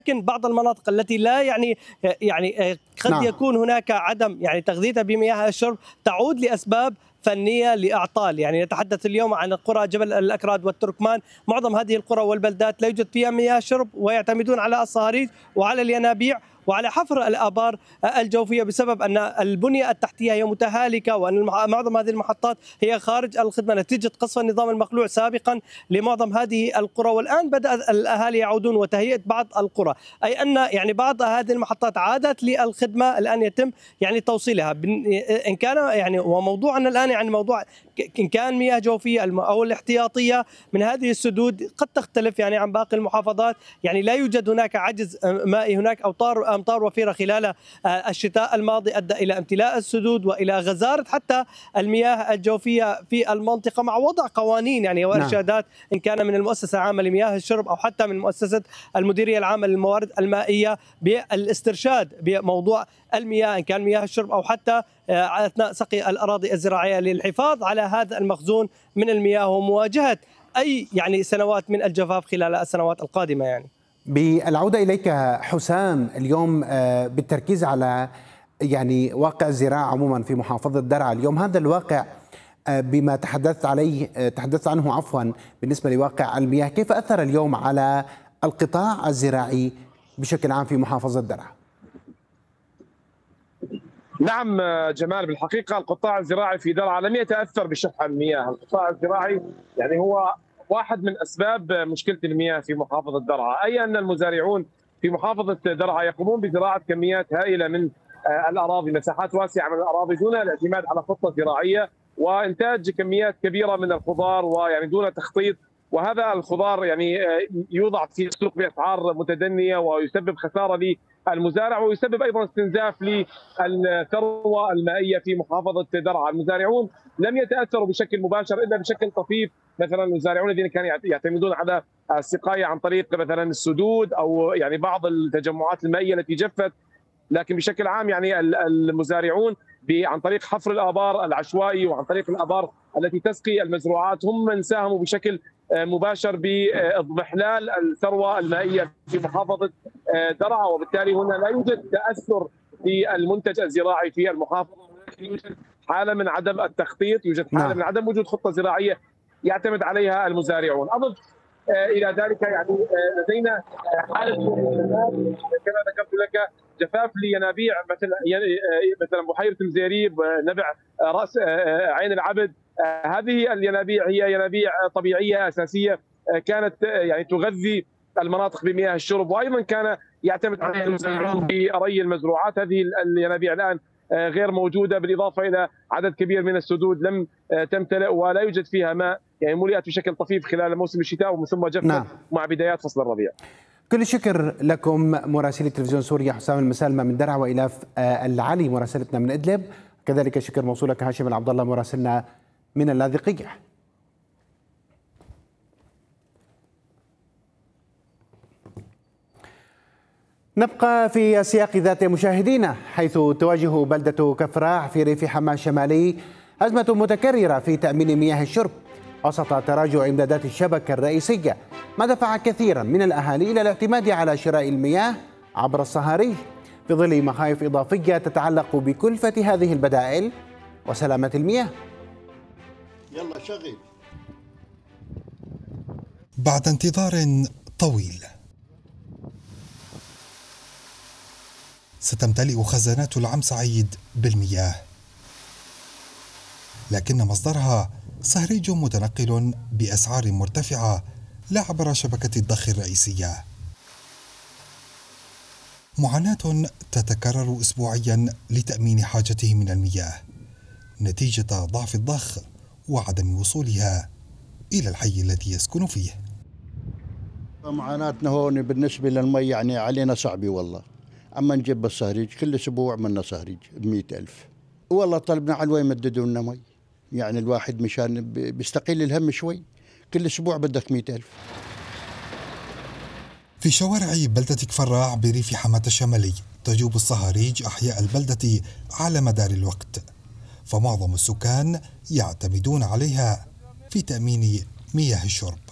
لكن بعض المناطق التي لا قد يكون هناك عدم تغذيتها بمياه الشرب تعود لأسباب فنية لأعطال. نتحدث اليوم عن قرى جبل الأكراد والتركمان، معظم هذه القرى والبلدات لا يوجد فيها مياه شرب، ويعتمدون على الصهاريج وعلى الينابيع وعلى حفر الآبار الجوفية بسبب أن البنية التحتية هي متهالكة، وأن معظم هذه المحطات هي خارج الخدمة نتيجة قصف النظام المخلوع سابقا لمعظم هذه القرى. والآن بدأ الأهالي يعودون وتهيئة بعض القرى، أي أن بعض هذه المحطات عادت للخدمة، الآن يتم توصيلها إن كان وموضوعنا الآن موضوع إن كان مياه جوفية أو الاحتياطية من هذه السدود قد تختلف عن باقي المحافظات. لا يوجد هناك عجز مائي، هناك أمطار وفيرة خلال الشتاء الماضي أدى إلى امتلاء السدود وإلى غزارة حتى المياه الجوفية في المنطقة، مع وضع قوانين وإرشادات إن كان من المؤسسة العامة لمياه الشرب أو حتى من مؤسسة المديرية العامة للموارد المائية بالاسترشاد بموضوع المياه إن كان مياه الشرب أو حتى أثناء سقي الأراضي الزراعية للحفاظ على هذا المخزون من المياه ومواجهة أي سنوات من الجفاف خلال السنوات القادمة. بالعودة إليك حسام، اليوم بالتركيز على واقع الزراعة عموما في محافظة درعا، اليوم هذا الواقع بما تحدثت عنه بالنسبة لواقع المياه، كيف أثر اليوم على القطاع الزراعي بشكل عام في محافظة درعا؟ نعم جمال، بالحقيقة القطاع الزراعي في درعا لم يتأثر بشح المياه. القطاع الزراعي هو واحد من أسباب مشكلة المياه في محافظة درعا، أي أن المزارعون في محافظة درعا يقومون بزراعة كميات هائلة من الأراضي، مساحات واسعة من الأراضي دون الاعتماد على خطة زراعية، وإنتاج كميات كبيرة من الخضار دون تخطيط. وهذا الخضار يوضع في السوق بأسعار متدنية ويسبب خسارة للمزارع، ويسبب أيضا استنزاف للثروة المائية في محافظة درعا. المزارعون لم يتأثروا بشكل مباشر إلا بشكل طفيف، مثلا المزارعون الذين كانوا يعتمدون على السقاية عن طريق مثلا السدود أو بعض التجمعات المائية التي جفت، لكن بشكل عام المزارعون عن طريق حفر الآبار العشوائي وعن طريق الآبار التي تسقي المزروعات هم من ساهموا بشكل مباشر باضمحلال الثروة المائية في محافظة درعا، وبالتالي هنا لا يوجد تأثر في المنتج الزراعي في المحافظة، ولكن يوجد حالة من عدم التخطيط، يوجد حالة من عدم وجود خطة زراعية يعتمد عليها المزارعون. أضف إلى ذلك لدينا حالة كما ذكرت لك جفاف لينابيع مثلا بحيرة المزيريب، نبع رأس عين العبد. هذه الينابيع هي ينابيع طبيعية أساسية كانت تغذي المناطق بمياه الشرب، وأيضا كان يعتمد عليها المزارعون بري المزروعات. هذه الينابيع الآن غير موجودة، بالإضافة إلى عدد كبير من السدود لم تمتلئ ولا يوجد فيها ماء، ملئت بشكل طفيف خلال موسم الشتاء ومن ثم جفت مع بدايات فصل الربيع. كل الشكر لكم مراسلي تلفزيون سوريا حسام المسالمة من درعا، وإلاف العلي مراسلتنا من إدلب، كذلك الشكر موصول لك هاشم العبد الله مراسلنا من اللاذقية. نبقى في السياق ذات مشاهدينا، حيث تواجه بلدة كفراع في ريف حماة الشمالي أزمة متكررة في تأمين مياه الشرب وسط تراجع إمدادات الشبكة الرئيسية، ما دفع كثيرا من الأهالي إلى الاعتماد على شراء المياه عبر الصهاريج في ظل مخاوف إضافية تتعلق بكلفة هذه البدائل وسلامة المياه. يلا شغل. بعد انتظار طويل ستمتلئ خزانات العم سعيد بالمياه، لكن مصدرها صهريج متنقل بأسعار مرتفعة لا عبر شبكة الضخ الرئيسية. معاناة تتكرر أسبوعيا لتأمين حاجته من المياه نتيجة ضعف الضخ وعدم وصولها إلى الحي الذي يسكن فيه. معاناتنا هون بالنسبة للمي علينا صعبة والله، أما نجيب الصهريج كل أسبوع منا صهريج ب100,000، والله طلبنا على الوين يمددوا لنا مي، الواحد مشان بيستقيل الهم شوي، كل أسبوع بدك 100,000. في شوارع بلدة كفراع بريف حماة الشمالي تجوب الصهاريج أحياء البلدة على مدار الوقت، فمعظم السكان يعتمدون عليها في تأمين مياه الشرب.